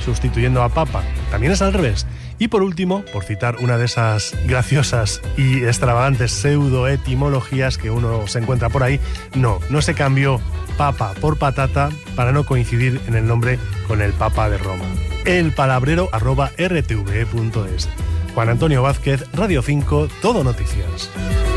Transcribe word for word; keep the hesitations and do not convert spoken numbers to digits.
sustituyendo a papa. También es al revés. Y por último, por citar una de esas graciosas y extravagantes pseudoetimologías que uno se encuentra por ahí, no, no se cambió papa por patata para no coincidir en el nombre con el Papa de Roma. El palabrero arroba r t v e punto es. Juan Antonio Vázquez, Radio cinco, Todo Noticias.